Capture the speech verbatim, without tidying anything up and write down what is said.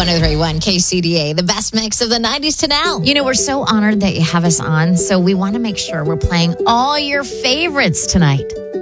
one oh three point one K C D A, the best mix of the nineties to now. You know, we're so honored that you have us on, so we want to make sure we're playing all your favorites tonight.